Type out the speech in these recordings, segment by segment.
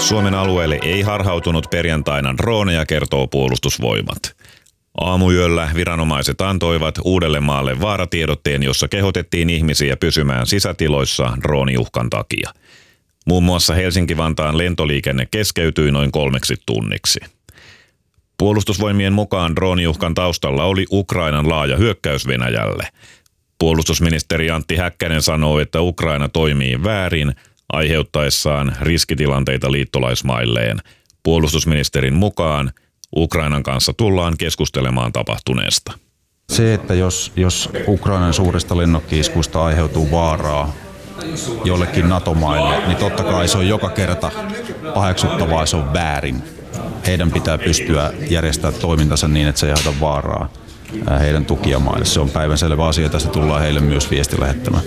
Suomen alueelle ei harhautunut perjantaina droneja, kertoo Puolustusvoimat. Aamuyöllä viranomaiset antoivat Uudellemaalle vaaratiedotteen, jossa kehotettiin ihmisiä pysymään sisätiloissa drooniuhkan takia. Muun muassa Helsinki-Vantaan lentoliikenne keskeytyi noin 3 tunniksi. Puolustusvoimien mukaan drooniuhkan taustalla oli Ukrainan laaja hyökkäys Venäjälle. Puolustusministeri Antti Häkkänen sanoo, että Ukraina toimii väärin, aiheuttaessaan riskitilanteita liittolaismailleen. Puolustusministerin mukaan Ukrainan kanssa tullaan keskustelemaan tapahtuneesta. Se, että jos Ukrainan suurista lennokki-iskuista aiheutuu vaaraa jollekin NATO-maille, niin totta kai se on joka kerta paheksuttavaa, se on väärin. Heidän pitää pystyä järjestämään toimintansa niin, että se ei aiheuta vaaraa heidän tukijamaille. Se on päivänselvä asia, että se tullaan heille myös viesti lähettämään.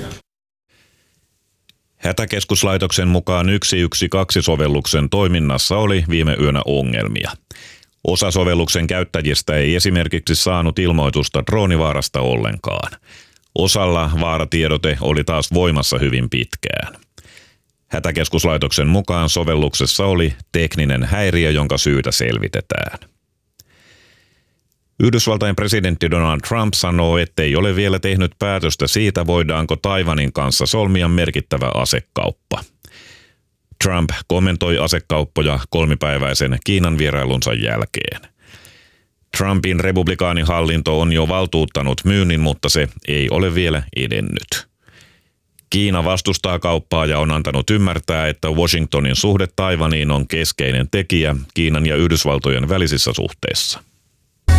Hätäkeskuslaitoksen mukaan 112-sovelluksen toiminnassa oli viime yönä ongelmia. Osa sovelluksen käyttäjistä ei esimerkiksi saanut ilmoitusta droonivaarasta ollenkaan. Osalla vaaratiedote oli taas voimassa hyvin pitkään. Hätäkeskuslaitoksen mukaan sovelluksessa oli tekninen häiriö, jonka syytä selvitetään. Yhdysvaltain presidentti Donald Trump sanoo, ettei ole vielä tehnyt päätöstä siitä, voidaanko Taiwanin kanssa solmia merkittävä asekauppa. Trump kommentoi asekauppoja 3-päiväisen Kiinan vierailunsa jälkeen. Trumpin republikaanihallinto on jo valtuuttanut myynnin, mutta se ei ole vielä edennyt. Kiina vastustaa kauppaa ja on antanut ymmärtää, että Washingtonin suhde Taiwaniin on keskeinen tekijä Kiinan ja Yhdysvaltojen välisissä suhteissa.